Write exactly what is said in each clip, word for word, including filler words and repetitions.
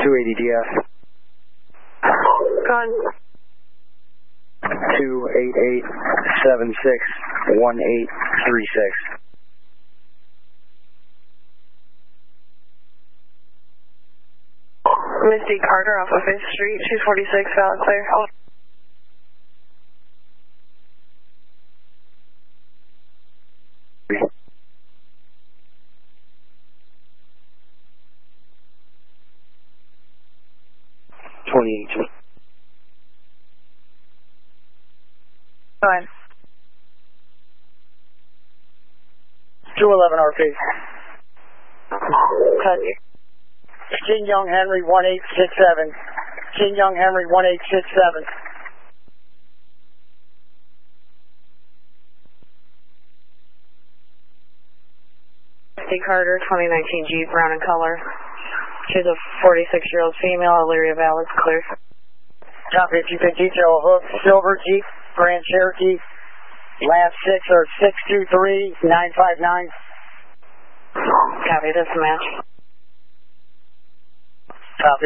two eighty D F. Gone. two eight eight seven six one eight three six. Misty Carter off of fifth Street, two forty-six, valid clear. twenty-eight. Go ahead. two eleven R P. Cut. Jin Young Henry one eight six seven. Jin Young Henry one eight six seven. Misty Carter, twenty nineteen Jeep, brown in color. She's a forty-six-year-old female, Elyria valid clear. Copy, if you could detail hook, silver Jeep, Grand Cherokee, last six are six two three nine five nine. Copy, this match. Copy.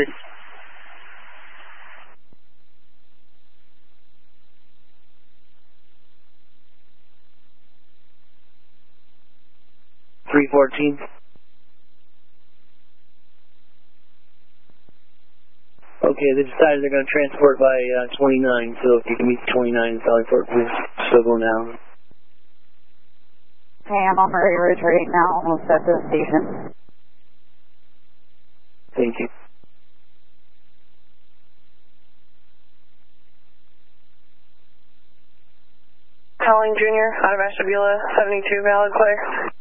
three fourteen. Okay, they decided they're going to transport by uh, twenty-nine, so if you can meet twenty-nine in Sallyport, please still go now. Okay, I'm on ready to retreat now, almost at the station. Thank you. Calling Junior, out of Ashtabula, seventy-two, valid clear.